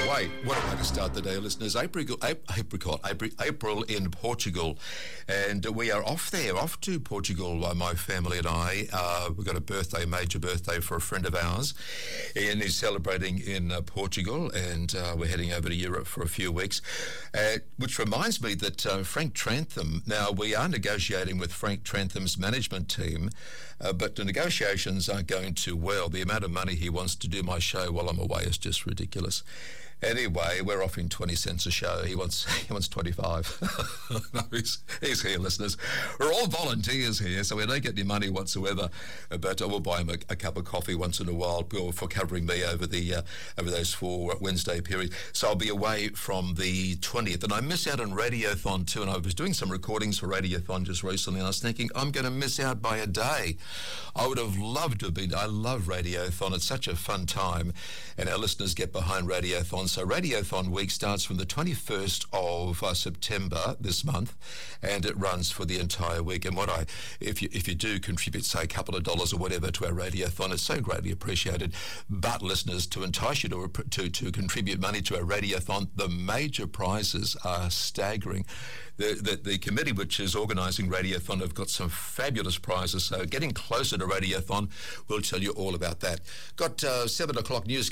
Wait, what a way to start the day, listeners. April in Portugal. And we are off to Portugal, my family and I. We've got a major birthday for a friend of ours. And he's celebrating in Portugal, and we're heading over to Europe for a few weeks. Which reminds me that Frank Trantham, now we are negotiating with Frank Trantham's management team, but the negotiations aren't going too well. The amount of money he wants to do my show while I'm away is just ridiculous. Anyway, we're offering 20 cents a show. He wants 25. No, he's here, listeners. We're all volunteers here, so we don't get any money whatsoever. But I will buy him a cup of coffee once in a while for covering me over those 4 Wednesday periods. So I'll be away from the 20th, and I miss out on Radiothon too. And I was doing some recordings for Radiothon just recently, and I was thinking I'm going to miss out by a day. I would have loved to have been. I love Radiothon. It's such a fun time, and our listeners get behind Radiothon. So Radiothon week starts from the 21st of September this month, and it runs for the entire week. And if you do contribute, say, a couple of dollars or whatever to our Radiothon, it's so greatly appreciated. But listeners, to entice you to contribute money to our Radiothon, the major prizes are staggering. The committee which is organising Radiothon have got some fabulous prizes. So getting closer to Radiothon, we'll tell you all about that. Got 7 o'clock news